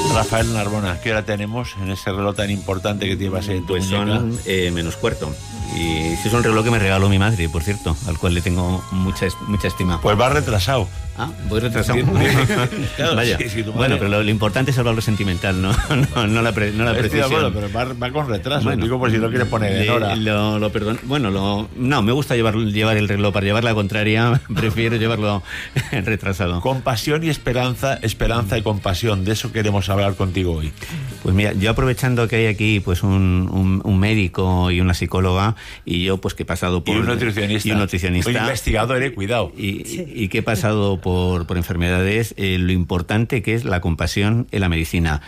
Rafael Narbona, ¿qué hora tenemos en ese reloj tan importante que llevas en tu pues muñeca? Son menos cuarto. Y es un reloj que me regaló mi madre, por cierto, al cual le tengo mucha estima. Pues vas retrasado. Ah, voy retrasado. Claro, Vaya. Sí, bueno, pero lo importante es hablar lo sentimental, no la precisión. Bueno, pero va con retraso. Bueno, digo por si no quieres poner en hora. No, me gusta llevar el reloj. Para llevar la contraria, prefiero llevarlo retrasado. Compasión y esperanza y compasión. De eso queremos hablar contigo hoy. Pues mira, yo aprovechando que hay aquí pues un médico y una psicóloga, y yo pues que he pasado por... Y un nutricionista. Un investigador, cuidado. Y que he pasado por enfermedades, lo importante que es la compasión en la medicina.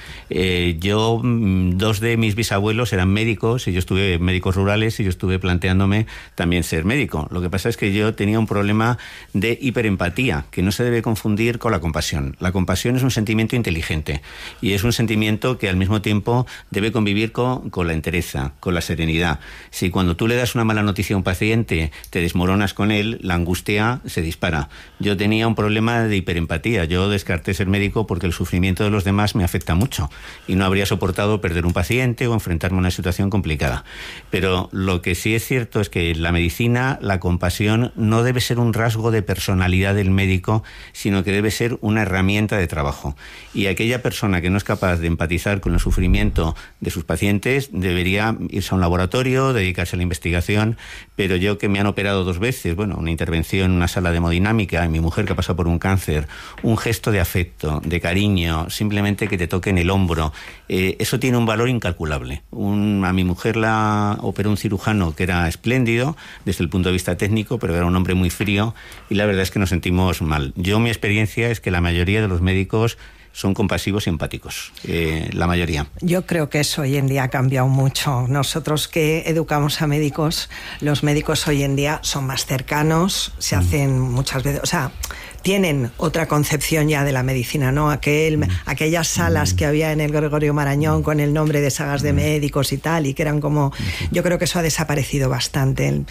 Yo, dos de mis bisabuelos eran médicos, y yo estuve médicos rurales, y yo estuve planteándome también ser médico. Lo que pasa es que yo tenía un problema de hiperempatía, que no se debe confundir con la compasión. La compasión es un sentimiento inteligente, y es un sentimiento que al mismo tiempo debe convivir con la entereza, con la serenidad. Si cuando tú le das una mala noticia a un paciente te desmoronas con él, la angustia se dispara. Yo tenía un problema de hiperempatía. Yo descarté ser médico porque el sufrimiento de los demás me afecta mucho, y no habría soportado perder un paciente o enfrentarme a una situación complicada. Pero lo que sí es cierto es que en la medicina la compasión no debe ser un rasgo de personalidad del médico, sino que debe ser una herramienta de trabajo. Y aquella persona que no es capaz de empatizar con el sufrimiento de sus pacientes debería irse a un laboratorio, dedicarse a la investigación. Pero yo, que me han operado 2 veces, una intervención en una sala de hemodinámica, y mi mujer que ha pasado por un cáncer, un gesto de afecto, de cariño, simplemente que te toquen el hombro, eso tiene un valor incalculable. A mi mujer la operó un cirujano que era espléndido desde el punto de vista técnico, pero era un hombre muy frío, y la verdad es que nos sentimos mal. Mi experiencia es que la mayoría de los médicos son compasivos y empáticos, la mayoría. Yo creo que eso hoy en día ha cambiado mucho. Nosotros que educamos a médicos, los médicos hoy en día son más cercanos, se hacen muchas veces, tienen otra concepción ya de la medicina, ¿no? Aquellas salas que había en el Gregorio Marañón con el nombre de sagas de médicos y tal, y que eran como... Yo creo que eso ha desaparecido bastante.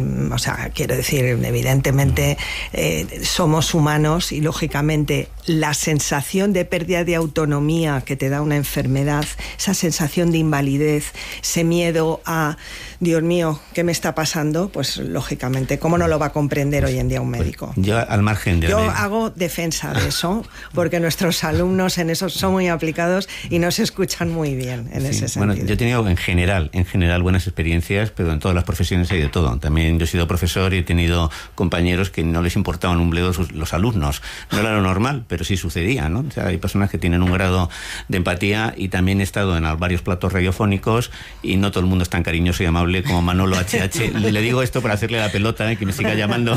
Quiero decir, evidentemente somos humanos, y lógicamente la sensación de pérdida de autonomía que te da una enfermedad, esa sensación de invalidez, ese miedo a, Dios mío, ¿qué me está pasando? Pues lógicamente, ¿cómo no lo va a comprender hoy en día un médico? Yo, al margen de... Yo hago defensa de eso, porque nuestros alumnos en eso son muy aplicados y nos escuchan muy bien en ese sentido. Yo he tenido en general buenas experiencias, pero en todas las profesiones hay de todo. También yo he sido profesor y he tenido compañeros que no les importaban un bledo los alumnos. No era lo normal, pero sí sucedía, ¿no? Hay personas que tienen un grado de empatía, y también he estado en varios platos radiofónicos, y no todo el mundo es tan cariñoso y amable como Manolo HH. Le digo esto para hacerle la pelota, que me siga llamando.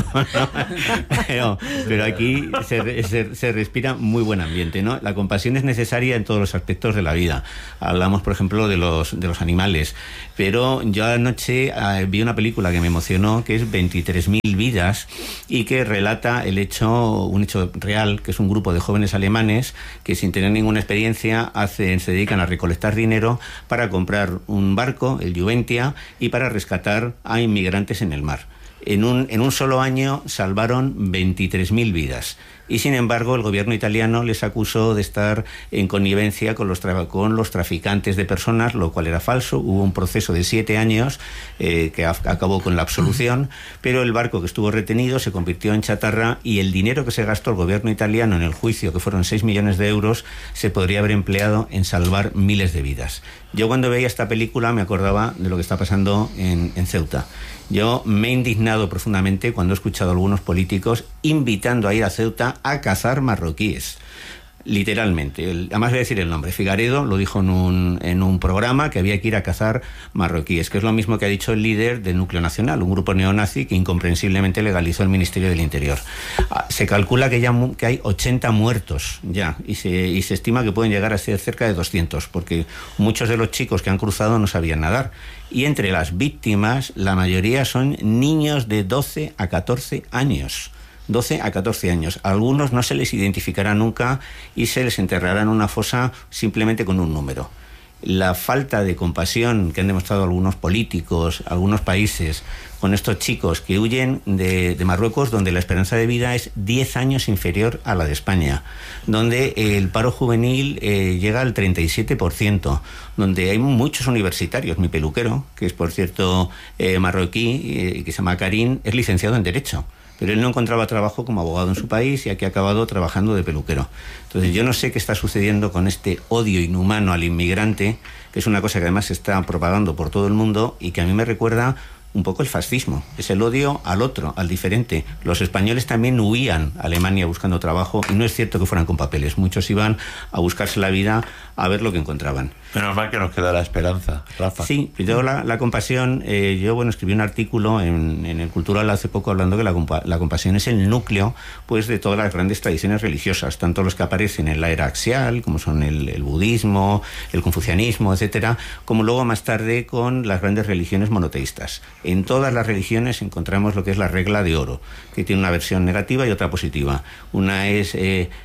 Pero aquí se respira muy buen ambiente, ¿no? La compasión es necesaria en todos los aspectos de la vida. Hablamos, por ejemplo, de los animales. Pero yo anoche vi una película que me emocionó, que es 23.000 vidas, y que relata un hecho real, que es un grupo de jóvenes alemanes que, sin tener ninguna experiencia, se dedican a recolectar dinero para comprar un barco, el Juventia, y para rescatar a inmigrantes en el mar. En un solo año salvaron 23.000 vidas. Y sin embargo el gobierno italiano les acusó de estar en connivencia con los traficantes de personas, lo cual era falso. Hubo un proceso de 7 años que acabó con la absolución, pero el barco que estuvo retenido se convirtió en chatarra, y el dinero que se gastó el gobierno italiano en el juicio, que fueron 6 millones de euros, se podría haber empleado en salvar miles de vidas. Yo, cuando veía esta película, me acordaba de lo que está pasando en Ceuta. Yo me he indignado profundamente cuando he escuchado a algunos políticos invitando a ir a Ceuta a cazar marroquíes. Literalmente. Además voy a decir el nombre. Figaredo lo dijo en un programa, que había que ir a cazar marroquíes, que es lo mismo que ha dicho el líder del Núcleo Nacional, un grupo neonazi que incomprensiblemente legalizó el Ministerio del Interior. Se calcula que hay 80 muertos ya, y se estima que pueden llegar a ser cerca de 200, porque muchos de los chicos que han cruzado no sabían nadar. Y entre las víctimas, la mayoría son niños de 12 a 14 años. 12 a 14 años. A algunos no se les identificará nunca y se les enterrará en una fosa simplemente con un número. la falta de compasión que han demostrado algunos políticos, algunos países, con estos chicos que huyen de Marruecos, donde la esperanza de vida es 10 años inferior a la de España, donde el paro juvenil llega al 37%, donde hay muchos universitarios. Mi peluquero, que es por cierto marroquí, que se llama Karim, es licenciado en Derecho, pero él no encontraba trabajo como abogado en su país y aquí ha acabado trabajando de peluquero. Entonces yo no sé qué está sucediendo con este odio inhumano al inmigrante, que es una cosa que además se está propagando por todo el mundo y que a mí me recuerda un poco el fascismo, es el odio al otro, al diferente. Los españoles también huían a Alemania buscando trabajo y no es cierto que fueran con papeles, muchos iban a buscarse la vida a ver lo que encontraban. Menos mal que nos queda la esperanza, Rafa. Sí, yo la compasión, yo escribí un artículo en el Cultural hace poco hablando que la compasión es el núcleo pues de todas las grandes tradiciones religiosas, tanto los que aparecen en la era axial, como son el budismo, el confucianismo, etcétera, como luego más tarde con las grandes religiones monoteístas. En todas las religiones encontramos lo que es la regla de oro, que tiene una versión negativa y otra positiva. Una es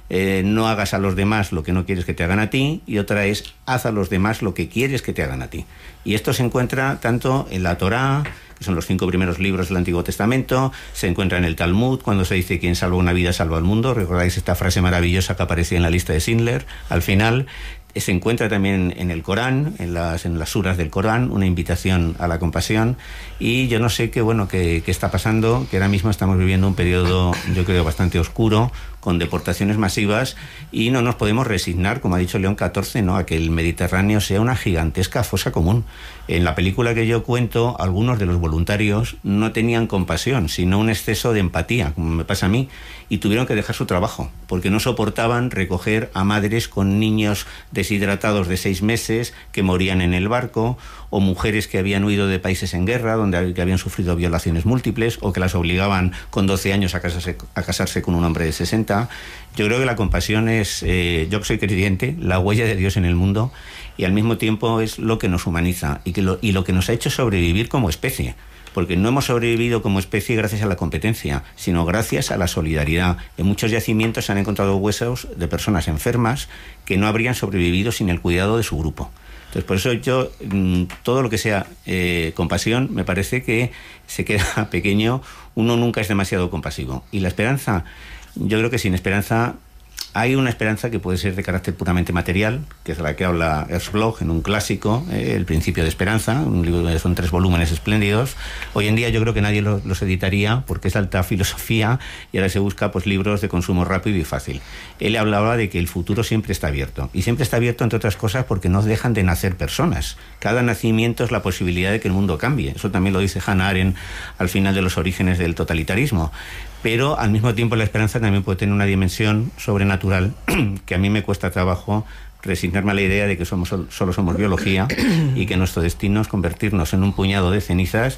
no hagas a los demás lo que no quieres que te hagan a ti, y otra es haz a los demás lo que quieres que te hagan a ti. Y esto se encuentra tanto en la Torá, que son los 5 primeros libros del Antiguo Testamento, se encuentra en el Talmud, cuando se dice quien salva una vida salva al mundo. ¿Recordáis esta frase maravillosa que aparecía en la lista de Schindler al final? Se encuentra también en el Corán, en las suras del Corán, una invitación a la compasión. Y yo no sé qué está pasando, que ahora mismo estamos viviendo un periodo, yo creo, bastante oscuro, con deportaciones masivas, y no nos podemos resignar, como ha dicho León XIV, ¿no?, a que el Mediterráneo sea una gigantesca fosa común. En la película que yo cuento, algunos de los voluntarios no tenían compasión, sino un exceso de empatía, como me pasa a mí, y tuvieron que dejar su trabajo, porque no soportaban recoger a madres con niños deshidratados de 6 meses que morían en el barco, o mujeres que habían huido de países en guerra, que habían sufrido violaciones múltiples, o que las obligaban con 12 años a casarse con un hombre de 60. Yo creo que la compasión es, yo que soy creyente, la huella de Dios en el mundo, y al mismo tiempo es lo que nos humaniza y lo que nos ha hecho sobrevivir como especie. Porque no hemos sobrevivido como especie gracias a la competencia, sino gracias a la solidaridad. En muchos yacimientos se han encontrado huesos de personas enfermas que no habrían sobrevivido sin el cuidado de su grupo. Entonces, por eso yo, todo lo que sea compasión, me parece que se queda pequeño. Uno nunca es demasiado compasivo. Y la esperanza, yo creo que sin esperanza, hay una esperanza que puede ser de carácter puramente material, que es la que habla Ernst Bloch en un clásico, El principio de esperanza, un libro que son 3 volúmenes espléndidos. Hoy en día yo creo que nadie los editaría porque es alta filosofía y ahora se busca pues libros de consumo rápido y fácil. Él hablaba de que el futuro siempre está abierto, y siempre está abierto, entre otras cosas, porque no dejan de nacer personas. Cada nacimiento es la posibilidad de que el mundo cambie. Eso también lo dice Hannah Arendt al final de Los orígenes del totalitarismo. Pero al mismo tiempo la esperanza también puede tener una dimensión sobrenatural que a mí me cuesta trabajo resignarme a la idea de que solo somos biología y que nuestro destino es convertirnos en un puñado de cenizas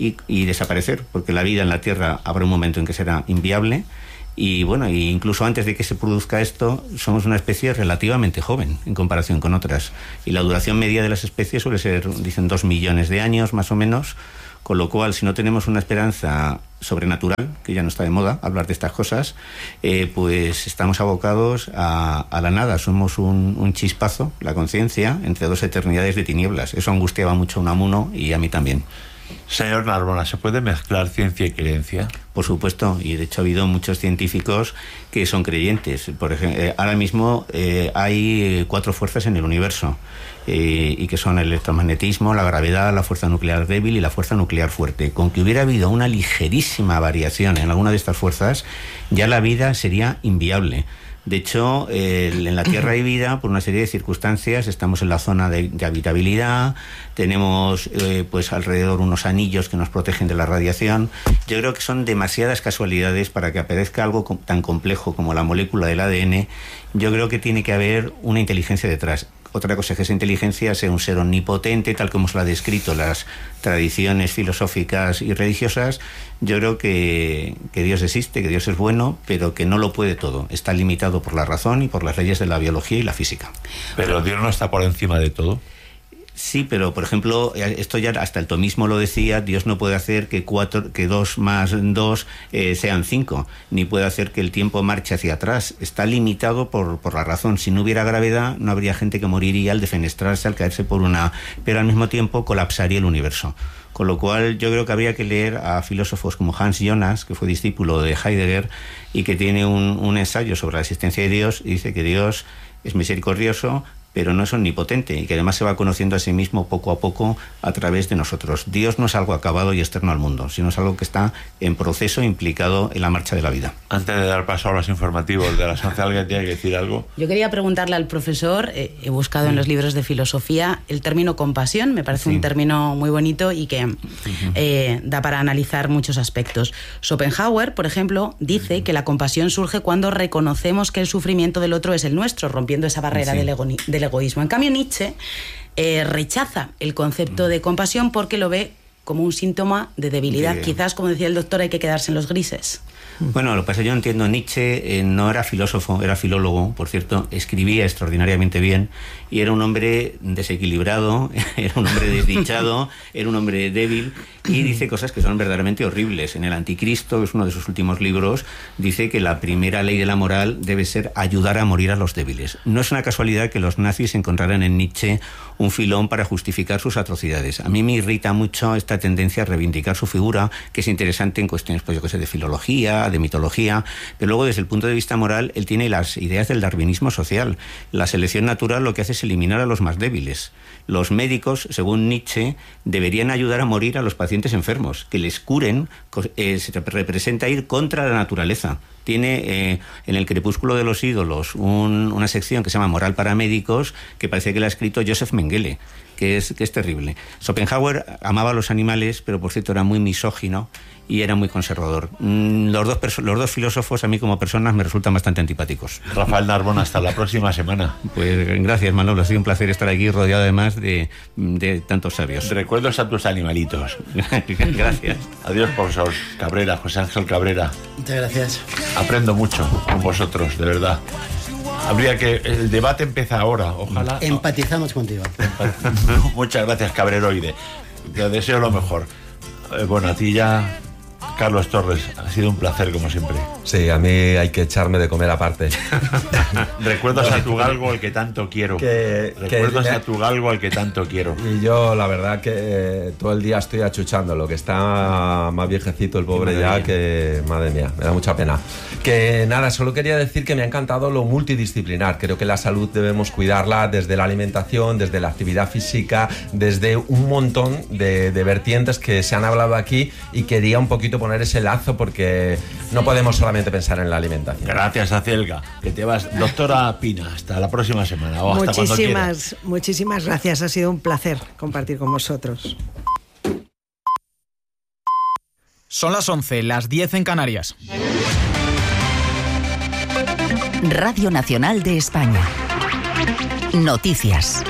y desaparecer, porque la vida en la Tierra habrá un momento en que será inviable. Y incluso antes de que se produzca esto, somos una especie relativamente joven en comparación con otras. Y la duración media de las especies suele ser, dicen, 2 millones de años más o menos. Con lo cual, si no tenemos una esperanza sobrenatural, que ya no está de moda hablar de estas cosas, pues estamos abocados a la nada. Somos un chispazo, la conciencia, entre 2 eternidades de tinieblas. Eso angustiaba mucho a Unamuno y a mí también. Señor Narbona, ¿se puede mezclar ciencia y creencia? Por supuesto, y de hecho ha habido muchos científicos que son creyentes. Por ejemplo, ahora mismo hay 4 fuerzas en el universo, y que son el electromagnetismo, la gravedad, la fuerza nuclear débil y la fuerza nuclear fuerte. Con que hubiera habido una ligerísima variación en alguna de estas fuerzas, ya la vida sería inviable. De hecho, en la Tierra hay vida por una serie de circunstancias. Estamos en la zona de habitabilidad, tenemos pues alrededor unos anillos que nos protegen de la radiación. Yo creo que son demasiadas casualidades para que aparezca algo tan complejo como la molécula del ADN. Yo creo que tiene que haber una inteligencia detrás. Otra cosa es que esa inteligencia sea un ser omnipotente, tal como se lo ha descrito las tradiciones filosóficas y religiosas. Yo creo que Dios existe, que Dios es bueno, pero que no lo puede todo. Está limitado por la razón y por las leyes de la biología y la física. ¿Pero Dios no está por encima de todo? Sí, pero por ejemplo, esto ya hasta el tomismo lo decía, Dios no puede hacer que 2 más 2 sean 5, ni puede hacer que el tiempo marche hacia atrás. Está limitado por la razón. Si no hubiera gravedad, no habría gente que moriría al defenestrarse, al caerse por una... Pero al mismo tiempo colapsaría el universo. Con lo cual yo creo que habría que leer a filósofos como Hans Jonas, que fue discípulo de Heidegger, y que tiene un ensayo sobre la existencia de Dios, y dice que Dios es misericordioso, pero no es omnipotente, y que además se va conociendo a sí mismo poco a poco a través de nosotros. Dios no es algo acabado y externo al mundo, sino es algo que está en proceso, implicado en la marcha de la vida. Antes de dar paso a los informativos de las 11, ¿alguien tiene que decir algo? Yo quería preguntarle al profesor, he buscado en los libros de filosofía el término compasión, me parece un término muy bonito y que da para analizar muchos aspectos. Schopenhauer, por ejemplo, dice que la compasión surge cuando reconocemos que el sufrimiento del otro es el nuestro, rompiendo esa barrera del egoísmo. En cambio, Nietzsche rechaza el concepto de compasión porque lo ve como un síntoma de debilidad. Quizás, como decía el doctor, hay que quedarse en los grises. Bueno, lo que pasa, yo entiendo, Nietzsche no era filósofo, era filólogo, por cierto, escribía extraordinariamente bien y era un hombre desequilibrado, era un hombre desdichado, era un hombre débil y dice cosas que son verdaderamente horribles. En El Anticristo, que es uno de sus últimos libros, dice que la primera ley de la moral debe ser ayudar a morir a los débiles. No es una casualidad que los nazis encontraran en Nietzsche un filón para justificar sus atrocidades. A mí me irrita mucho esta tendencia a reivindicar su figura, que es interesante en cuestiones, pues yo que sé, de filología, de mitología, pero luego desde el punto de vista moral él tiene las ideas del darwinismo social. La selección natural lo que hace es eliminar a los más débiles. Los médicos, según Nietzsche, deberían ayudar a morir a los pacientes enfermos, que les curen, se representa ir contra la naturaleza. Tiene en El crepúsculo de los ídolos una sección que se llama Moral para médicos, que parece que la ha escrito Joseph Mengele, que es terrible. Schopenhauer amaba a los animales, pero por cierto era muy misógino y era muy conservador. Los dos filósofos a mí como personas me resultan bastante antipáticos. Rafael Narbona, hasta la próxima semana. Pues gracias, Manolo, ha sido un placer estar aquí rodeado además de tantos sabios. Recuerdos a tus animalitos. Gracias. Adiós, profesor Cabrera, José Ángel Cabrera. Muchas gracias. Aprendo mucho con vosotros, de verdad. Habría que... El debate empieza ahora, ojalá... Empatizamos contigo. Muchas gracias, Cabreroide. Te deseo lo mejor. Bueno, a ti ya... Carlos Torres, ha sido un placer como siempre. Sí, a mí hay que echarme de comer aparte. Recuerdos a tu galgo, el que tanto quiero. Recuerdos a tu galgo, el que tanto quiero. Y yo, la verdad, que todo el día estoy achuchándolo, que está más viejecito el pobre ya, que madre mía, me da mucha pena. Que nada, solo quería decir que me ha encantado lo multidisciplinar. Creo que la salud debemos cuidarla desde la alimentación, desde la actividad física, desde un montón de vertientes que se han hablado aquí, y quería un poquito poner ese lazo porque no podemos solamente pensar en la alimentación. Gracias, Acelga. Que te vas. Doctora Pina, hasta la próxima semana o hasta cuando quieras. Muchísimas gracias. Ha sido un placer compartir con vosotros. Son las 11, las 10 en Canarias. Radio Nacional de España. Noticias.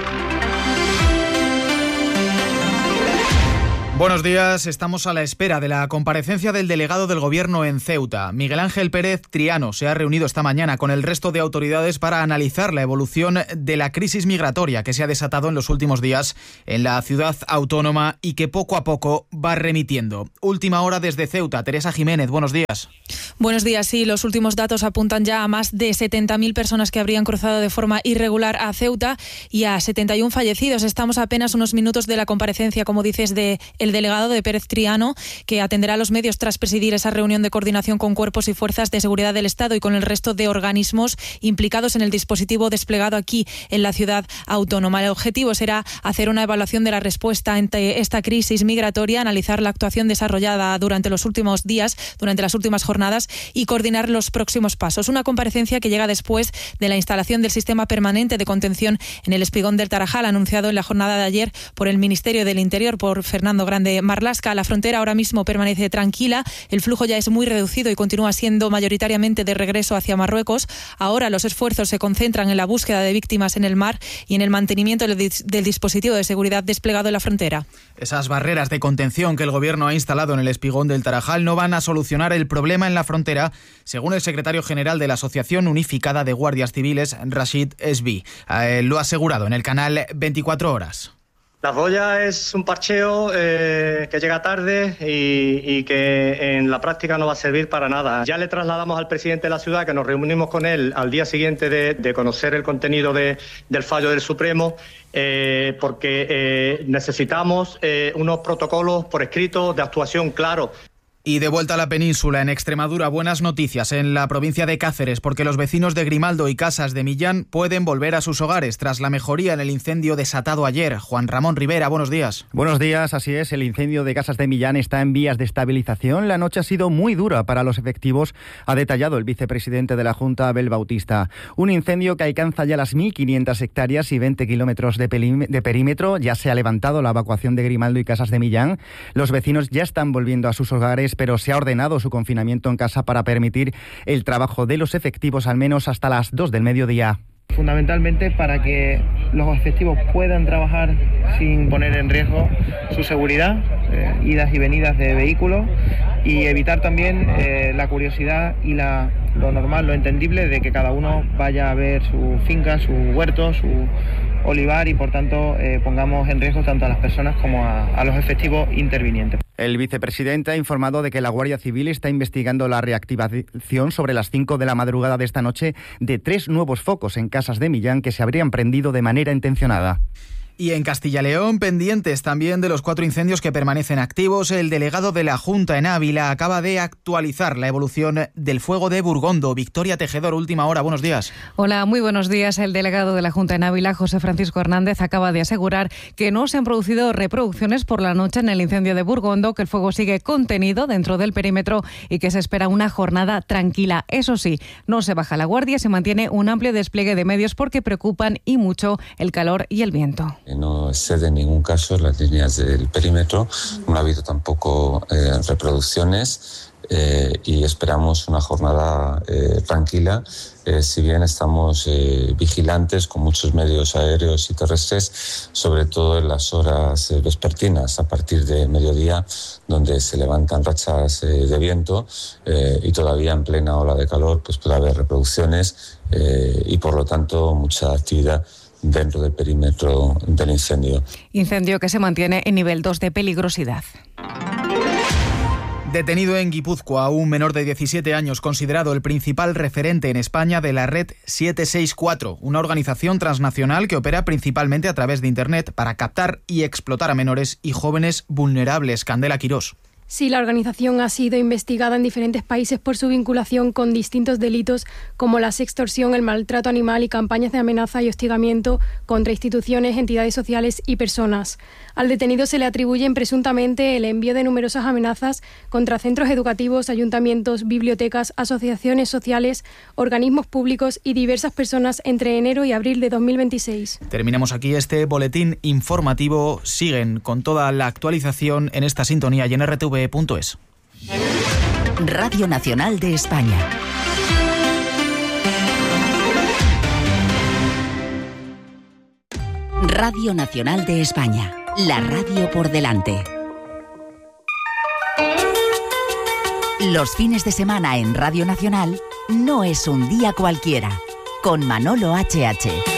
Buenos días, estamos a la espera de la comparecencia del delegado del Gobierno en Ceuta. Miguel Ángel Pérez Triano se ha reunido esta mañana con el resto de autoridades para analizar la evolución de la crisis migratoria que se ha desatado en los últimos días en la ciudad autónoma y que poco a poco va remitiendo. Última hora desde Ceuta. Teresa Jiménez, buenos días. Buenos días, sí, los últimos datos apuntan ya a más de 70.000 personas que habrían cruzado de forma irregular a Ceuta y a 71 fallecidos. Estamos a apenas unos minutos de la comparecencia, como dices, de el delegado de Pérez Triano, que atenderá a los medios tras presidir esa reunión de coordinación con cuerpos y fuerzas de seguridad del Estado y con el resto de organismos implicados en el dispositivo desplegado aquí en la ciudad autónoma. El objetivo será hacer una evaluación de la respuesta ante esta crisis migratoria, analizar la actuación desarrollada durante los últimos días, durante las últimas jornadas, y coordinar los próximos pasos. Una comparecencia que llega después de la instalación del sistema permanente de contención en el espigón del Tarajal, anunciado en la jornada de ayer por el Ministerio del Interior, por Fernando Grande Marlaska. La frontera ahora mismo permanece tranquila, el flujo ya es muy reducido y continúa siendo mayoritariamente de regreso hacia Marruecos. Ahora los esfuerzos se concentran en la búsqueda de víctimas en el mar y en el mantenimiento del dispositivo de seguridad desplegado en la frontera. Esas barreras de contención que el Gobierno ha instalado en el espigón del Tarajal no van a solucionar el problema en la frontera, según el secretario general de la Asociación Unificada de Guardias Civiles, Rashid Esbi. Lo ha asegurado en el canal 24 Horas. La boya es un parcheo que llega tarde y que en la práctica no va a servir para nada. Ya le trasladamos al presidente de la ciudad, que nos reunimos con él al día siguiente de conocer el contenido del fallo del Supremo, porque necesitamos unos protocolos por escrito de actuación claros. Y de vuelta a la península, en Extremadura, buenas noticias en la provincia de Cáceres, porque los vecinos de Grimaldo y Casas de Millán pueden volver a sus hogares tras la mejoría en el incendio desatado ayer. Juan Ramón Rivera, buenos días. Buenos días, así es, el incendio de Casas de Millán está en vías de estabilización. La noche ha sido muy dura para los efectivos, ha detallado el vicepresidente de la Junta, Abel Bautista. Un incendio que alcanza ya las 1.500 hectáreas y 20 kilómetros de perímetro. Ya se ha levantado la evacuación de Grimaldo y Casas de Millán. Los vecinos ya están volviendo a sus hogares, pero se ha ordenado su confinamiento en casa para permitir el trabajo de los efectivos al menos hasta las 2 del mediodía. Fundamentalmente para que los efectivos puedan trabajar sin poner en riesgo su seguridad, idas y venidas de vehículos, y evitar también la curiosidad y lo normal, lo entendible de que cada uno vaya a ver su finca, su huerto, su olivar, y por tanto pongamos en riesgo tanto a las personas como a los efectivos intervinientes. El vicepresidente ha informado de que la Guardia Civil está investigando la reactivación sobre las 5 de la madrugada de esta noche de 3 nuevos focos en Casas de Millán que se habrían prendido de manera intencionada. Y en Castilla y León, pendientes también de los 4 incendios que permanecen activos, el delegado de la Junta en Ávila acaba de actualizar la evolución del fuego de Burgondo. Victoria Tejedor, última hora, buenos días. Hola, muy buenos días. El delegado de la Junta en Ávila, José Francisco Hernández, acaba de asegurar que no se han producido reproducciones por la noche en el incendio de Burgondo, que el fuego sigue contenido dentro del perímetro y que se espera una jornada tranquila. Eso sí, no se baja la guardia, se mantiene un amplio despliegue de medios porque preocupan y mucho el calor y el viento. No excede en ningún caso las líneas del perímetro, no ha habido tampoco reproducciones y esperamos una jornada tranquila, si bien estamos vigilantes con muchos medios aéreos y terrestres, sobre todo en las horas vespertinas, a partir de mediodía, donde se levantan rachas de viento y todavía en plena ola de calor pues puede haber reproducciones y por lo tanto mucha actividad dentro del perímetro del incendio. Incendio que se mantiene en nivel 2 de peligrosidad. Detenido en Guipúzcoa un menor de 17 años, considerado el principal referente en España de la red 764, una organización transnacional que opera principalmente a través de Internet para captar y explotar a menores y jóvenes vulnerables. Candela Quirós. Sí, la organización ha sido investigada en diferentes países por su vinculación con distintos delitos como la sextorsión, el maltrato animal y campañas de amenaza y hostigamiento contra instituciones, entidades sociales y personas. Al detenido se le atribuyen presuntamente el envío de numerosas amenazas contra centros educativos, ayuntamientos, bibliotecas, asociaciones sociales, organismos públicos y diversas personas entre enero y abril de 2026. Terminamos aquí este boletín informativo. Siguen con toda la actualización en esta sintonía y en RTV.es. Radio Nacional de España. Radio Nacional de España. La radio por delante. Los fines de semana en Radio Nacional no es un día cualquiera. Con Manolo HH.